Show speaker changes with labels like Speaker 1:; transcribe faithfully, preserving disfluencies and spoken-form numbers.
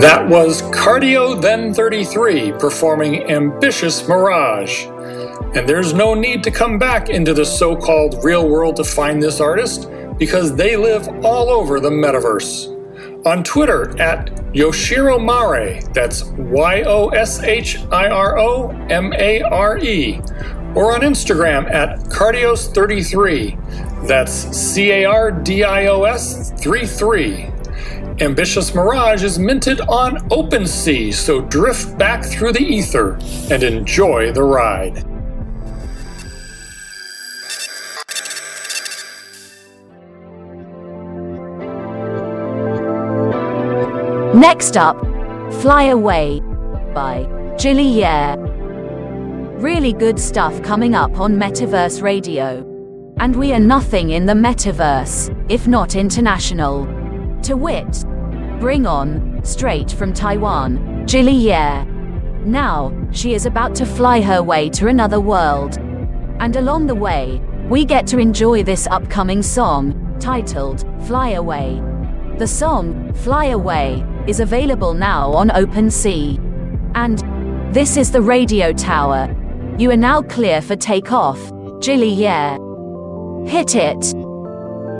Speaker 1: That was Cardio Then thirty-three performing Ambitious Mirage. And there's no need to come back into the so-called real world to find this artist, because they live all over the metaverse. On Twitter at Yoshiro Mare, that's Y O S H I R O M A R E, or on Instagram at Cardios thirty-three, that's C A R D I O S thirty-three. Ambitious Mirage is minted on OpenSea, so drift back through the ether and enjoy the ride.
Speaker 2: Next up, Fly Away by Jillier. Really good stuff coming up on Metaverse Radio. And we are nothing in the metaverse, if not international. To wit, bring on, straight from Taiwan, Jillier. Now, she is about to fly her way to another world. And along the way, we get to enjoy this upcoming song, titled Fly Away. The song, Fly Away, is available now on OpenSea. And this is the radio tower. You are now clear for takeoff, Jillier. Hit it.